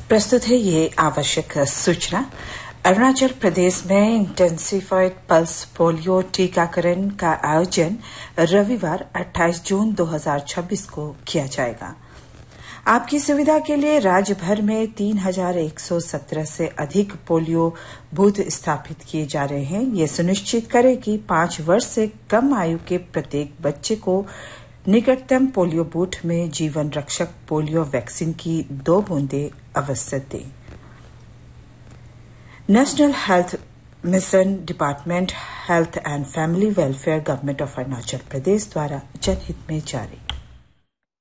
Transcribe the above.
प्रस्तुत है ये आवश्यक सूचना। अरुणाचल प्रदेश में इंटेंसिफाइड पल्स पोलियो टीकाकरण का आयोजन रविवार 28 जून 2026 को किया जाएगा। आपकी सुविधा के लिए राज्य भर में 3117 से अधिक पोलियो बूथ स्थापित किए जा रहे हैं। ये सुनिश्चित करें कि 5 वर्ष से कम आयु के प्रत्येक बच्चे को निकटतम पोलियो बूथ में जीवन रक्षक पोलियो वैक्सीन की 2 बूंदें अवश्य दें। National health mission department health and family welfare government of Arunachal Pradesh द्वारा जनहित में जारी।